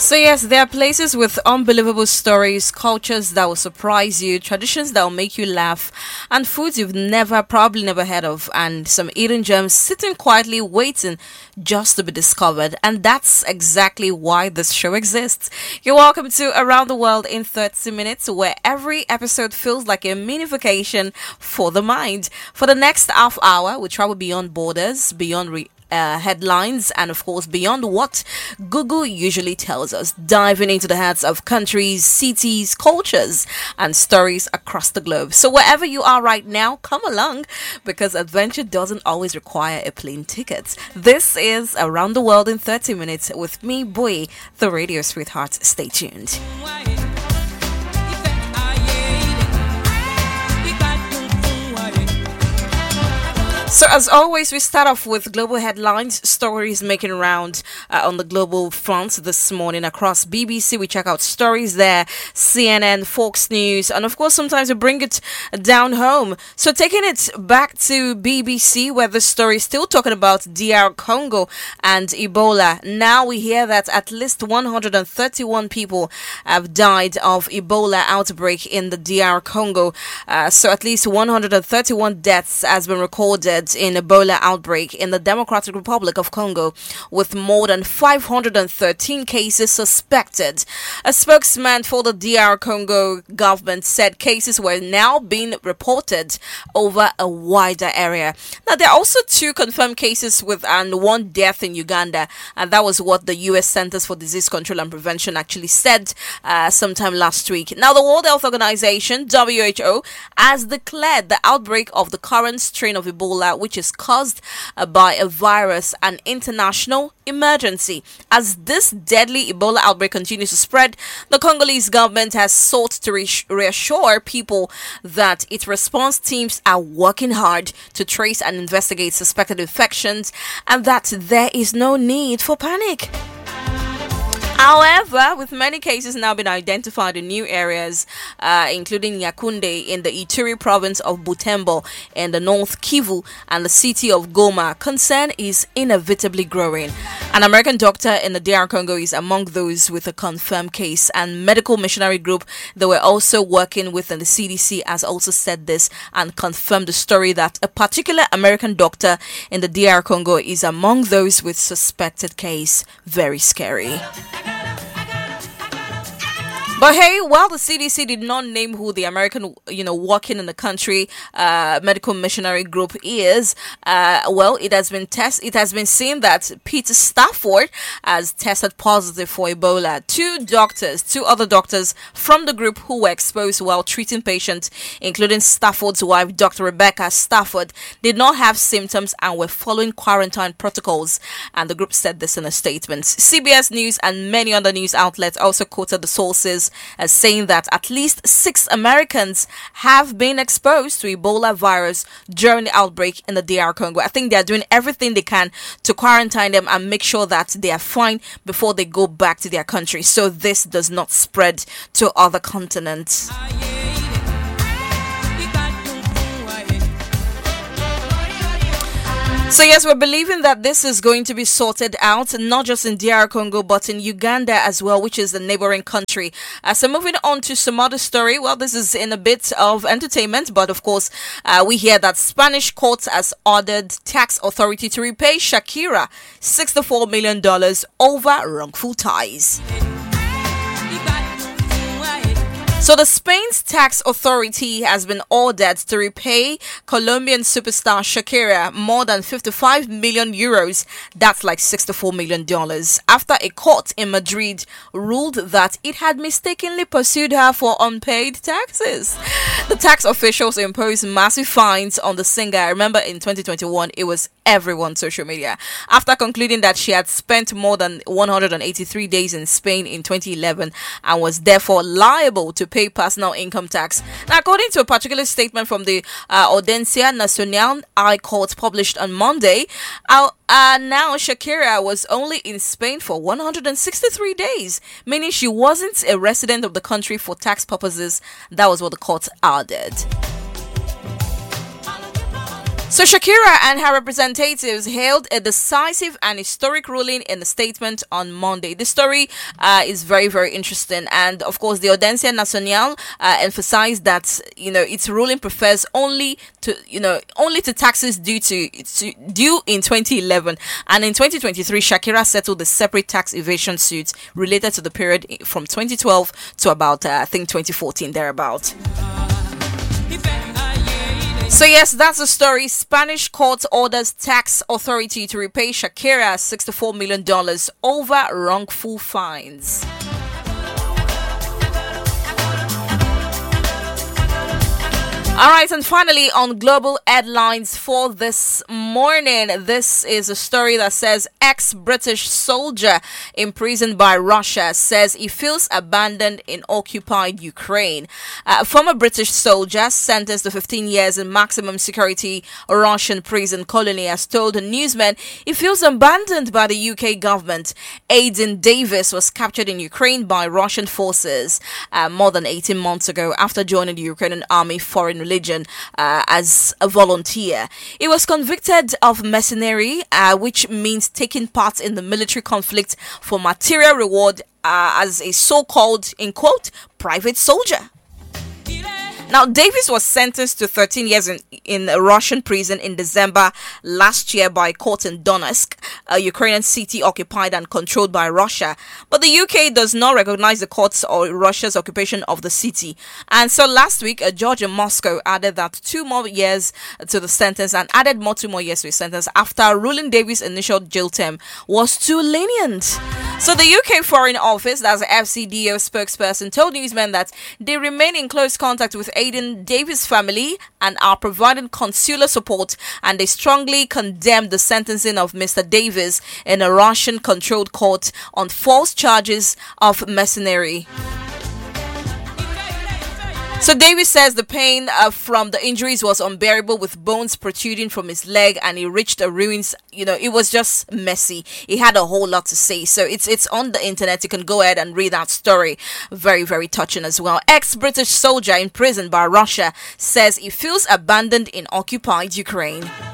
So yes, there are places with unbelievable stories, cultures that will surprise you, traditions that will make you laugh, and foods you've probably never heard of, and some hidden gems sitting quietly waiting just to be discovered. And that's exactly why this show exists. You're welcome to Around the World in 30 Minutes, where every episode feels like a mini vacation for the mind. For the next half hour, we travel beyond borders, beyond headlines, and of course beyond what Google usually tells us, diving into the hearts of countries, cities, cultures, and stories across the globe. So wherever you are right now, come along, because adventure doesn't always require a plane ticket. This is Around the World in 30 Minutes with me, Boy, the radio sweetheart. Stay tuned. So as always, we start off with global headlines, stories making round on the global front this morning across BBC. We check out stories there, CNN, Fox News, and of course sometimes we bring it down home. So taking it back to BBC, where the story is still talking about DR Congo and Ebola. Now we hear that at least 131 people have died of Ebola outbreak in the DR Congo. So at least 131 deaths has been recorded in Ebola outbreak in the Democratic Republic of Congo, with more than 513 cases suspected. A spokesman for the DR Congo government said cases were now being reported over a wider area. Now, there are also 2 confirmed cases and 1 death in Uganda, and that was what the U.S. Centers for Disease Control and Prevention actually said sometime last week. Now, the World Health Organization, WHO, has declared the outbreak of the current strain of Ebola, which is caused by a virus, an international emergency. As this deadly Ebola outbreak continues to spread, the Congolese government has sought to reassure people that its response teams are working hard to trace and investigate suspected infections, and that there is no need for panic. However, with many cases now being identified in new areas, including Yaoundé in the Ituri province of Butembo in the North Kivu and the city of Goma, concern is inevitably growing. An American doctor in the DR Congo is among those with a confirmed case, and medical missionary group they were also working with in the CDC has also said this and confirmed the story that a particular American doctor in the DR Congo is among those with suspected case. Very scary. But hey, while the CDC did not name who the American, working in the country medical missionary group is, it has been seen that Peter Stafford has tested positive for Ebola. 2 other doctors from the group who were exposed while treating patients, including Stafford's wife, Dr. Rebecca Stafford, did not have symptoms and were following quarantine protocols. And the group said this in a statement. CBS News and many other news outlets also quoted the sources as saying that at least 6 Americans have been exposed to Ebola virus during the outbreak in the DR Congo. I think they are doing everything they can to quarantine them and make sure that they are fine before they go back to their country, so this does not spread to other continents. So yes, we're believing that this is going to be sorted out, not just in DR Congo, but in Uganda as well, which is the neighboring country. So moving on to some other story. Well, this is in a bit of entertainment, but of course, we hear that Spanish courts has ordered tax authority to repay Shakira $64 million over wrongful ties. So the Spain's tax authority has been ordered to repay Colombian superstar Shakira more than 55 million euros, that's like $64 million, after a court in Madrid ruled that it had mistakenly pursued her for unpaid taxes. The tax officials imposed massive fines on the singer. I remember in 2021, it was everyone's social media, after concluding that she had spent more than 183 days in Spain in 2011 and was therefore liable to pay personal income tax. Now, according to a particular statement from the Audiencia Nacional High Court published on Monday, now Shakira was only in Spain for 163 days, meaning she wasn't a resident of the country for tax purposes. That was what the court ordered. So Shakira and her representatives hailed a decisive and historic ruling in a statement on Monday. This story is very, very interesting, and of course, the Audiencia Nacional emphasized that its ruling prefers only to taxes due in 2011, and in 2023, Shakira settled a separate tax evasion suit related to the period from 2012 to about I think 2014 thereabout. So yes, that's the story. Spanish court orders tax authority to repay Shakira $64 million over wrongful fines. All right, and finally on global headlines for this morning, this is a story that says ex-British soldier imprisoned by Russia says he feels abandoned in occupied Ukraine. A former British soldier sentenced to 15 years in maximum security Russian prison colony has told newsmen he feels abandoned by the UK government. Aidan Davis was captured in Ukraine by Russian forces more than 18 months ago after joining the Ukrainian army foreign religion as a volunteer. He was convicted of mercenary, which means taking part in the military conflict for material reward as a so-called, in quote, private soldier. Now, Davis was sentenced to 13 years in a Russian prison in December last year by a court in Donetsk, a Ukrainian city occupied and controlled by Russia. But the UK does not recognize the courts or Russia's occupation of the city. And so last week, a judge in Moscow added that 2 more years to the sentence and added 2 more years to his sentence after ruling Davis' initial jail term was too lenient. So the UK Foreign Office, that's the FCDO spokesperson, told newsmen that they remain in close contact with Aidan Davis' family and are providing consular support, and they strongly condemned the sentencing of Mr. Davis in a Russian-controlled court on false charges of mercenary. So Davis says the pain from the injuries was unbearable, with bones protruding from his leg, and he reached a ruins. It was just messy. He had a whole lot to say. So it's on the internet. You can go ahead and read that story. Very, very touching as well. Ex-British soldier imprisoned by Russia says he feels abandoned in occupied Ukraine.